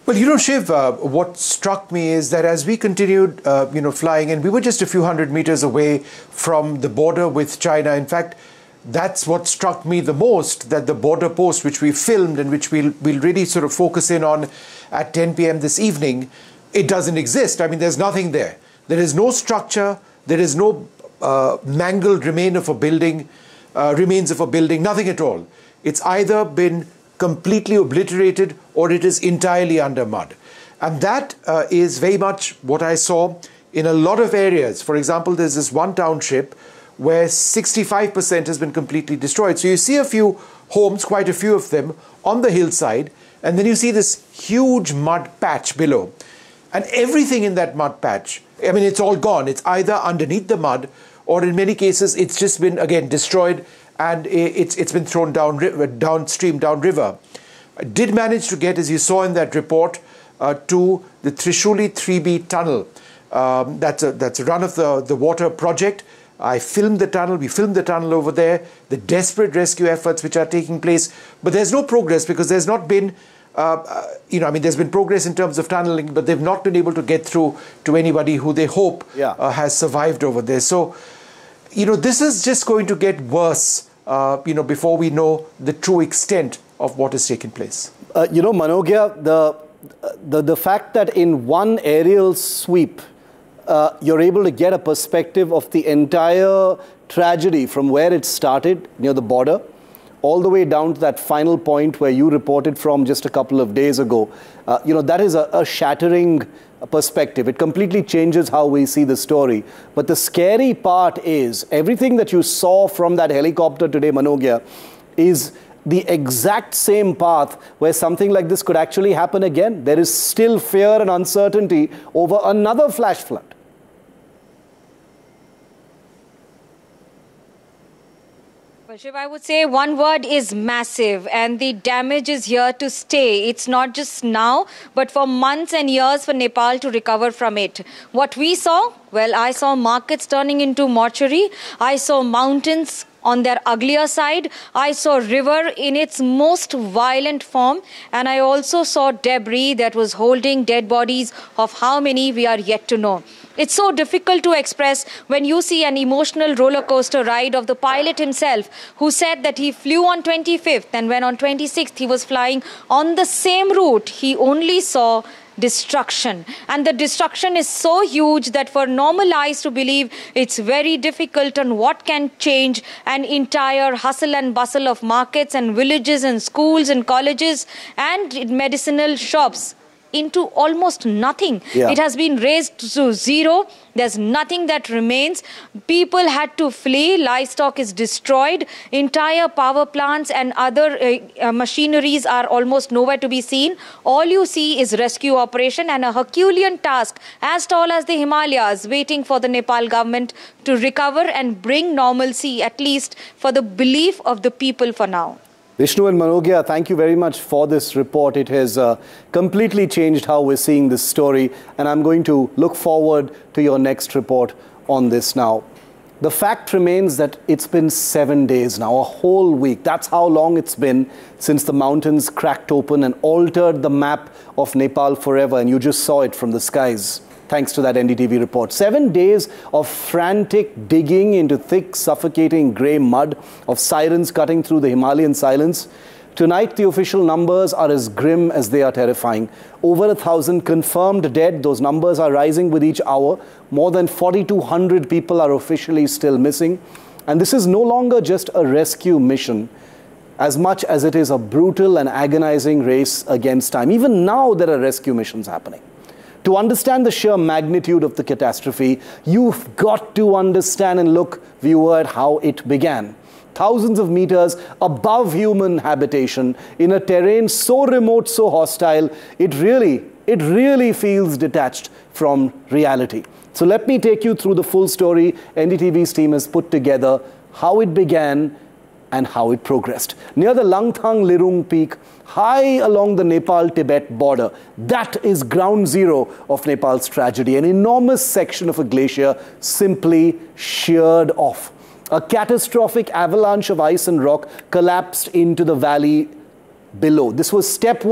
Well, Shiv, what struck me is that as we continued, flying, and we were just a few hundred meters away from the border with China. In fact, that's what struck me the most, that the border post, which we filmed and which we'll really sort of focus in on at 10 p.m. this evening, it doesn't exist. I mean, there's nothing there. There is no structure. There is no mangled remains of a building, nothing at all. It's either been completely obliterated or it is entirely under mud. And that is very much what I saw in a lot of areas. For example, there's this one township where 65% has been completely destroyed. So you see a few homes, quite a few of them, on the hillside, and then you see this huge mud patch below. And everything in that mud patch, I mean, it's all gone. It's either underneath the mud or in many cases, it's just been, again, destroyed and it's been thrown downstream, downriver. I did manage to get, as you saw in that report, to the Trishuli 3B tunnel. That's a run of the water project. I filmed the tunnel. We filmed the tunnel over there, the desperate rescue efforts which are taking place. But there's no progress because there's not been, there's been progress in terms of tunneling, but they've not been able to get through to anybody who they hope has survived over there. So, this is just going to get worse, before we know the true extent of what has taken place. Manogya, the fact that in one aerial sweep, you're able to get a perspective of the entire tragedy from where it started near the border all the way down to that final point where you reported from just a couple of days ago. That is a shattering perspective. It completely changes how we see the story. But the scary part is everything that you saw from that helicopter today, Manogya, is the exact same path where something like this could actually happen again. There is still fear and uncertainty over another flash flood. Shiv, I would say one word is massive, and the damage is here to stay. It's not just now, but for months and years for Nepal to recover from it. What we saw, well, I saw markets turning into mortuary. I saw mountains on their uglier side. I saw river in its most violent form, and I also saw debris that was holding dead bodies of how many we are yet to know. It's so difficult to express when you see an emotional roller coaster ride of the pilot himself, who said that he flew on 25th, and when on 26th he was flying on the same route, he only saw destruction. And the destruction is so huge that for normal eyes to believe, it's very difficult on what can change an entire hustle and bustle of markets and villages and schools and colleges and medicinal shops into almost nothing. It has been raised to zero. There's nothing that remains. People had to flee. Livestock is destroyed. Entire power plants and other machineries are almost nowhere to be seen. All you see is rescue operation and a Herculean task as tall as the Himalayas waiting for the Nepal government to recover and bring normalcy, at least for the belief of the people for now. Vishnu and Manogya, thank you very much for this report. It has completely changed how we're seeing this story, and I'm going to look forward to your next report on this now. The fact remains that it's been 7 days now, a whole week. That's how long it's been since the mountains cracked open and altered the map of Nepal forever, and you just saw it from the skies. Thanks to that NDTV report. 7 days of frantic digging into thick, suffocating grey mud, of sirens cutting through the Himalayan silence. Tonight, the official numbers are as grim as they are terrifying. Over 1,000 confirmed dead. Those numbers are rising with each hour. More than 4,200 people are officially still missing. And this is no longer just a rescue mission, as much as it is a brutal and agonizing race against time. Even now, there are rescue missions happening. To understand the sheer magnitude of the catastrophe, you've got to understand and look, viewer, at how it began. Thousands of meters above human habitation, in a terrain so remote, so hostile, it really feels detached from reality. So let me take you through the full story NDTV's team has put together, how it began and how it progressed. Near the Langthang Lirung peak, high along the Nepal-Tibet border, that is ground zero of Nepal's tragedy. An enormous section of a glacier simply sheared off. A catastrophic avalanche of ice and rock collapsed into the valley below. This was step one.